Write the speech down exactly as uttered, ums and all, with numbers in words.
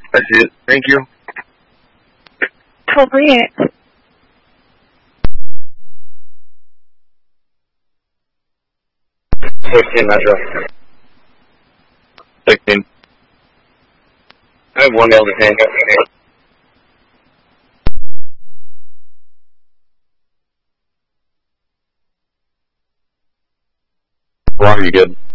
That's it. Thank you. twelve thirty-eight. Sixteen Metro. Sixteen. I have one nail to tank. Wrong, you good?